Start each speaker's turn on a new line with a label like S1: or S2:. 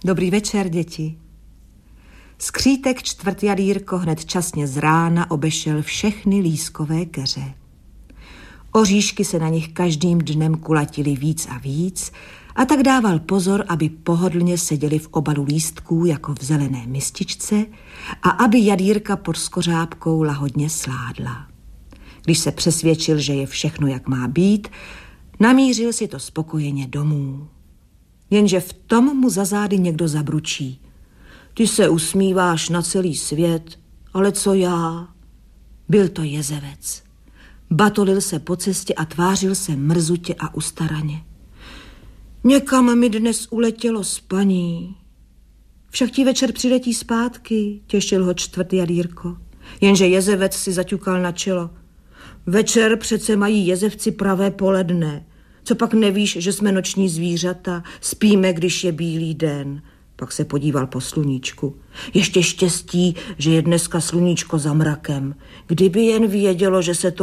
S1: Dobrý večer, děti. Skřítek čtvrtjadýrko hned časně z rána obešel všechny lískové keře. Oříšky se na nich každým dnem kulatily víc a víc a tak dával pozor, aby pohodlně seděli v obalu lístků jako v zelené mističce a aby jadýrka pod skořápkou lahodně sládla. Když se přesvědčil, že je všechno, jak má být, namířil si to spokojeně domů. Jenže v tom mu za zády někdo zabručí. Ty se usmíváš na celý svět, ale co já? Byl to jezevec. Batolil se po cestě a tvářil se mrzutě a ustaraně. Někam mi dnes uletělo spaní. Však ti večer přiletí zpátky, těšil ho čtvrtjadýrko. Jenže jezevec si zaťukal na čelo. Večer přece mají jezevci pravé poledne. Co pak nevíš, že jsme noční zvířata, spíme, když je bílý den. Pak se podíval po sluníčku. Ještě štěstí, že je dneska sluníčko za mrakem. Kdyby jen vědělo, že se to